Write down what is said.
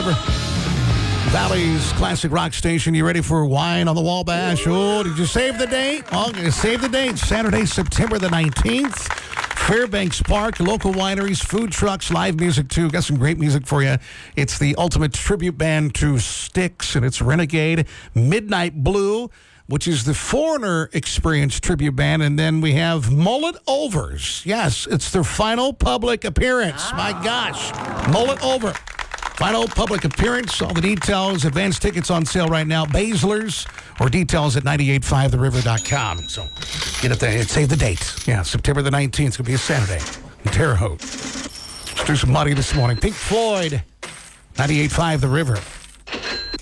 River Valley's classic rock station. You ready for Wine on the Wabash? Oh, did you save the date? Well, save the date. Saturday, September the 19th. Fairbanks Park, local wineries, food trucks, live music too. Got some great music for you. It's the ultimate tribute band to Styx, and it's Renegade. Midnight Blue, which is the Foreigner Experience tribute band. And then we have Mullet Overs. Yes, it's their final public appearance. My gosh. Mullet Over. Final public appearance. All the details, advance tickets on sale right now. Baszler's or details at 985theriver.com. So get it there. Save the date. Yeah, September the 19th. It's going to be a Saturday in Terre Haute. Let's do some money this morning. Pink Floyd, 985 The River.